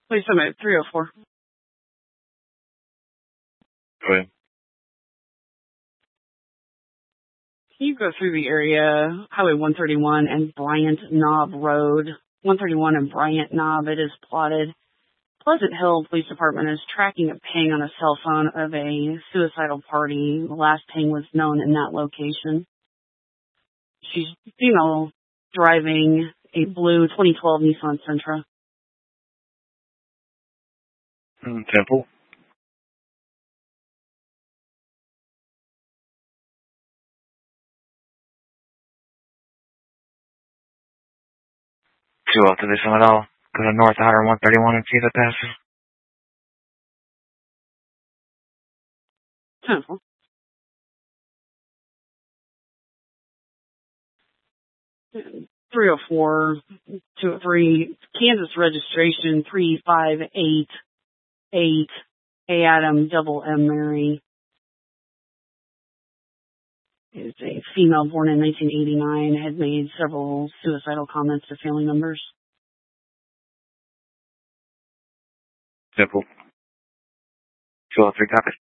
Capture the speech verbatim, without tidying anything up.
Please submit three oh four. Go ahead. Can you go through the area, Highway one thirty-one and Bryant Knob Road? one thirty-one and Bryant Knob, it is plotted. Pleasant Hill Police Department is tracking a ping on a cell phone of a suicidal party. The last ping was known in that location. She's female, driving a blue twenty twelve Nissan Sentra. Mm, Temple. Two off to this one at all. Go to North Outer one thirty-one and see if it passes. Temple. three oh four, two oh three, Kansas registration three five eight eight, A Adam, double M Mary. Is a female born in nineteen eighty-nine, had made several suicidal comments to family members. Simple. two oh three, copy.